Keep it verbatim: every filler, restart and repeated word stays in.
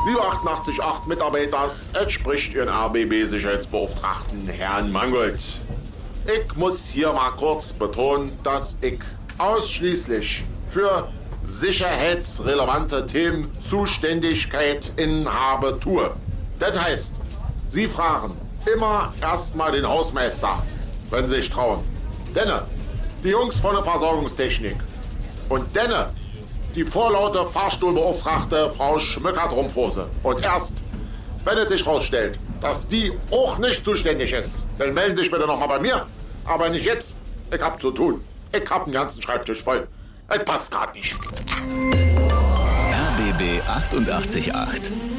Liebe achtundachtzig Komma acht Mitarbeiters, es spricht Ihren R B B-Sicherheitsbeauftragten Herrn Mangold. Ich muss hier mal kurz betonen, dass ich ausschließlich für sicherheitsrelevante Themen Zuständigkeit inhabe tue. Das heißt, Sie fragen immer erstmal den Hausmeister, wenn Sie sich trauen. Denne, die Jungs von der Versorgungstechnik. Und denne, die vorlaute Fahrstuhlbeauftragte Frau Schmöcker-Trumpfhose. Und erst, wenn es sich rausstellt, dass die auch nicht zuständig ist, dann melden Sie sich bitte nochmal bei mir. Aber nicht jetzt. Ich hab zu tun. Ich hab den ganzen Schreibtisch voll. Es passt grad nicht. R B B achtundachtzig Komma acht